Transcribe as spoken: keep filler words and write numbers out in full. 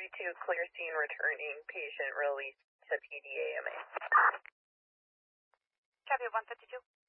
two, clear scene returning patient released to P D A M A. Copy one fifty-two.